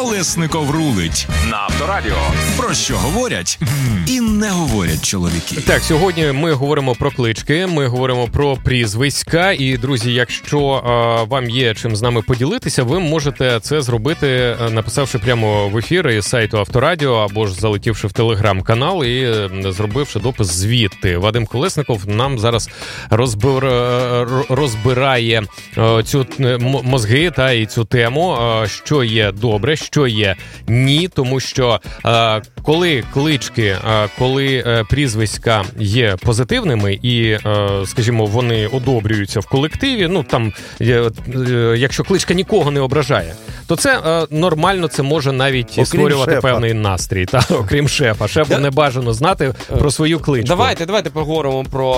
Колєсніков рулить на Авторадіо. Про що говорять і не говорять чоловіки. Так, сьогодні ми говоримо про клички, ми говоримо про прізвиська. І, друзі, якщо вам є чим з нами поділитися, ви можете це зробити, написавши прямо в ефір із сайту Авторадіо, або ж залетівши в телеграм-канал і зробивши допис звідти. Вадим Колєсніков нам зараз розбирає цю мозги та і цю тему, що є добре, що є ні, тому що коли клички, коли прізвиська є позитивними і, скажімо, вони одобрюються в колективі, ну там, якщо кличка нікого не ображає, то це нормально, це може навіть створювати певний настрій. Та, окрім шефа. Шефу не бажано знати про свою кличку. Давайте поговоримо про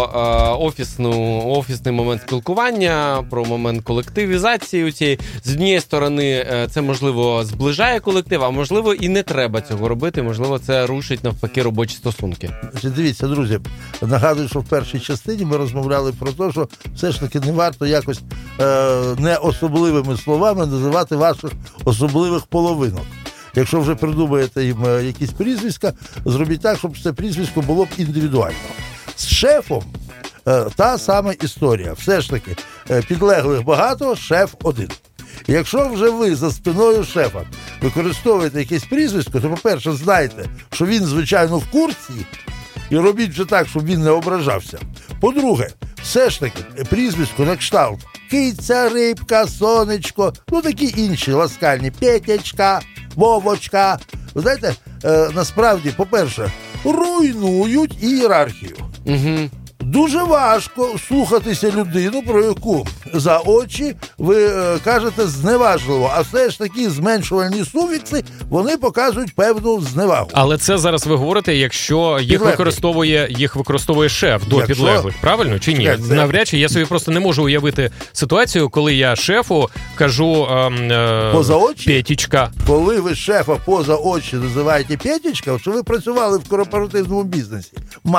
офісний момент спілкування, про момент колективізації у цієї. З однієї сторони, це, можливо, зближає колектив, а можливо, і не треба цього робити. Можливо, це рушить, навпаки, робочі стосунки. Дивіться, друзі, нагадую, що в першій частині ми розмовляли про те, що все ж таки не варто якось не особливими словами називати ваших особливих половинок. Якщо вже придумаєте їм якісь прізвиська, зробіть так, щоб це прізвисько було б індивідуально. З шефом та сама історія. Все ж таки, підлеглих багато, шеф один. І якщо вже ви за спиною шефа використовуєте якесь прізвисько, то, по-перше, знайте, що він, звичайно, в курсі, і робіть вже так, щоб він не ображався. По-друге, все ж таки, прізвисько на кшталт киця, рибка, сонечко, ну такі інші ласкальні, Петячка, Вовочка. Ви знаєте, насправді, по-перше, руйнують ієрархію. Угу. Дуже важко слухатися людину, про яку за очі ви кажете зневажливо, а все ж таки зменшувальні суфікси, вони показують певну зневагу. Але це зараз ви говорите, якщо їх використовує шеф до підлеглих, правильно чи ні? Навряд чи, я собі просто не можу уявити ситуацію, коли я шефу кажу поза очі? Петічка. Коли ви шефа поза очі називаєте Петічка, що ви працювали в корпоративному бізнесі.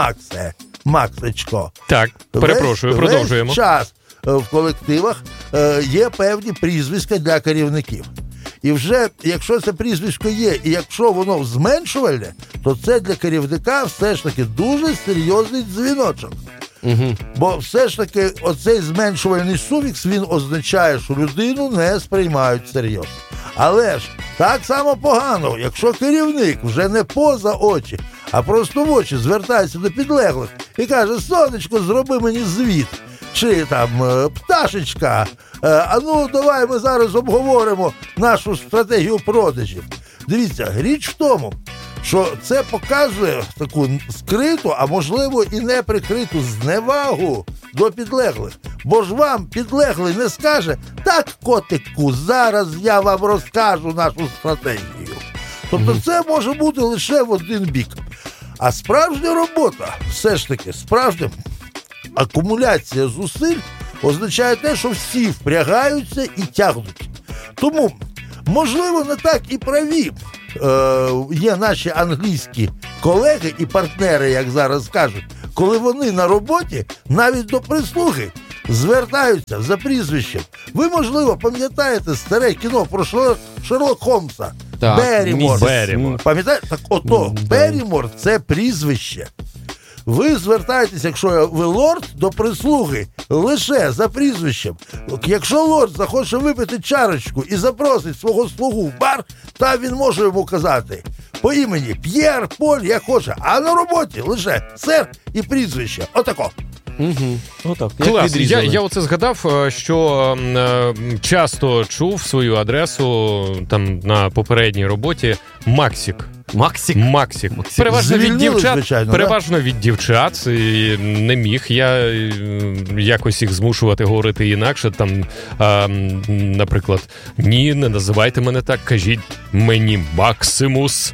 Максечко. Так, перепрошую, продовжуємо. Весь час в колективах є певні прізвиська для керівників. І вже, якщо це прізвисько є, і якщо воно зменшувальне, то це для керівника все ж таки дуже серйозний дзвіночок. Угу. Бо все ж таки оцей зменшувальний суфікс, він означає, що людину не сприймають серйозно. Але ж так само погано, якщо керівник вже не поза очі, а просто в очі звертається до підлеглих і каже: сонечко, зроби мені звіт. Чи там пташечка, а ну давай ми зараз обговоримо нашу стратегію продажів. Дивіться, річ в тому, що це показує таку скриту, а можливо і неприкриту зневагу до підлеглих. Бо ж вам підлеглий не скаже: так, котику, зараз я вам розкажу нашу стратегію. Тобто це може бути лише в один бік. А справжня робота, все ж таки, справжня акумуляція зусиль означає те, що всі впрягаються і тягнуть. Тому, можливо, не так і праві є наші англійські колеги і партнери, як зараз кажуть, коли вони на роботі навіть до прислуги звертаються за прізвищем. Ви, можливо, пам'ятаєте старе кіно про Шерлок Холмса? Беррімор. Пам'ятаєте? Так ото, Беррімор – це прізвище. Ви звертаєтесь, якщо ви лорд, до прислуги лише за прізвищем. Якщо лорд захоче випити чарочку і запросить свого слугу в бар, та він може йому казати по імені П'єр, Поль, як хоче, а на роботі лише сер і прізвище. Отако. Угу. Отак. Клас. Я оце згадав, що часто чув свою адресу там на попередній роботі Максик. Переважно від дівчат, звичайно, переважно від дівчат, і не міг я якось їх змушувати говорити інакше. Там, наприклад, ні, не називайте мене так, кажіть мені Максимус.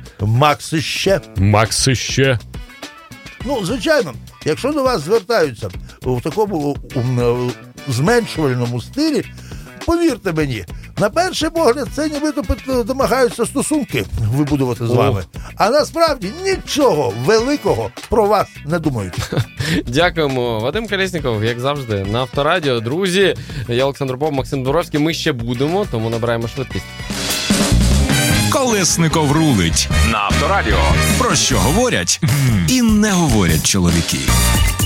Максище. Ну, звичайно, якщо до вас звертаються в такому зменшувальному стилі, повірте мені, на перший погляд це нібито домагаються стосунки вибудувати з вами. А насправді нічого великого про вас не думають. Дякуємо. Вадим Колєсніков, як завжди, на Авторадіо. Друзі, я Олександр Попов, Максим Дубровський. Ми ще будемо, тому набираємо швидкість. Колесников рулить на Авторадіо. Про що говорять і не говорять чоловіки.